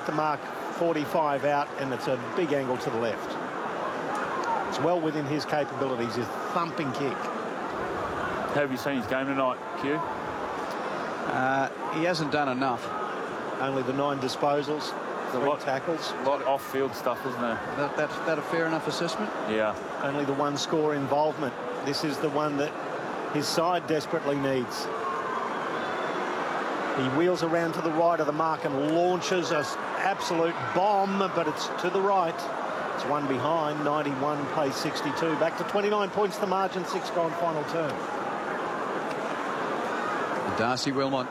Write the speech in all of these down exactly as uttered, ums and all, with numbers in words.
make the mark forty-five out, and it's a big angle to the left. It's well within his capabilities, his thumping kick. How have you seen his game tonight, Q? Uh, he hasn't done enough. Only the nine disposals, three lot, tackles. A lot of off-field stuff, isn't there? That, that, that a fair enough assessment? Yeah. Only the one score involvement. This is the one that his side desperately needs. He wheels around to the right of the mark and launches an absolute bomb, but it's to the right. It's one behind, ninety-one plays sixty-two. Back to twenty-nine points the margin, six gone final turn. Darcy Wilmot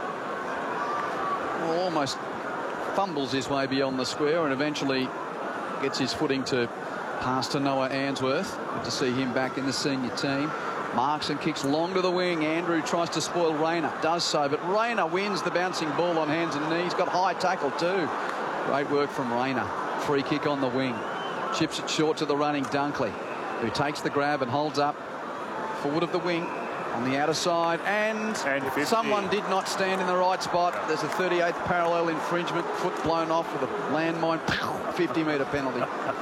almost fumbles his way beyond the square and eventually gets his footing to pass to Noah Answorth. Good to see him back in the senior team. Marks and kicks long to the wing. Andrew tries to spoil Rayner, does so, but Rayner wins the bouncing ball on hands and knees. Got high tackle too. Great work from Rayner. Free kick on the wing. Chips it short to the running Dunkley, who takes the grab and holds up forward of the wing on the outer side, and, and someone did not stand in the right spot. Yeah. There's a thirty-eighth parallel infringement, foot blown off with a landmine, fifty metre penalty.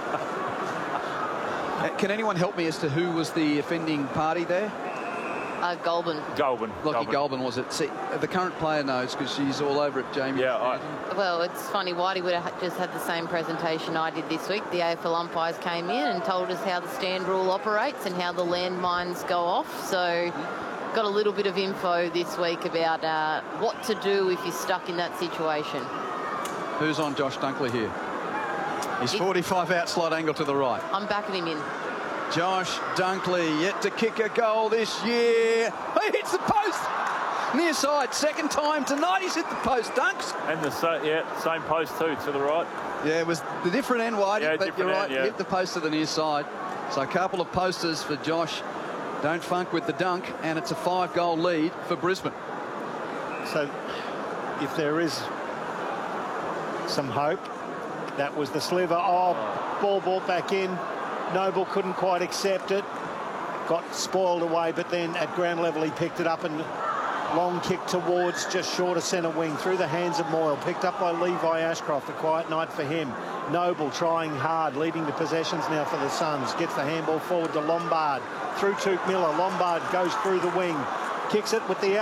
Can anyone help me as to who was the offending party there? Uh, Goulburn. Goulburn. Lockie Goulburn, was it? See, the current player knows because she's all over it, Jamie. Yeah, I... Well, it's funny, Whitey would have just had the same presentation I did this week. The A F L umpires came in and told us how the stand rule operates and how the landmines go off. So got a little bit of info this week about uh, what to do if you're stuck in that situation. Who's on Josh Dunkley here? He's forty-five out, slot angle to the right. I'm backing him in. Josh Dunkley yet to kick a goal this year. He hits the post. Near side, second time tonight he's hit the post, Dunks. And the yeah, same post too, to the right. Yeah, it was the different end, Whitey, yeah, but you're right, end, yeah. hit the post to the near side. So a couple of posters for Josh. Don't funk with the dunk, and it's a five-goal lead for Brisbane. So if there is some hope, that was the sliver. Oh, ball brought back in. Noble couldn't quite accept it. Got spoiled away, but then at ground level he picked it up and long kick towards just short of centre wing through the hands of Moyle. Picked up by Levi Ashcroft. A quiet night for him. Noble trying hard, leading the possessions now for the Suns. Gets the handball forward to Lombard. Through Tuke Miller. Lombard goes through the wing. Kicks it with the